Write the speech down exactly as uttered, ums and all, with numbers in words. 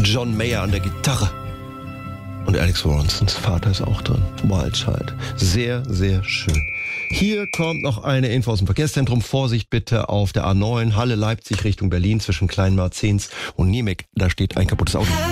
John Mayer an der Gitarre. Und Alex Warrensons Vater ist auch drin. Wild Child. Sehr, sehr schön. Hier kommt noch eine Info aus dem Verkehrszentrum. Vorsicht bitte auf der A neun, Halle Leipzig Richtung Berlin zwischen Kleinmarzens und Niemek. Da steht ein kaputtes Auto.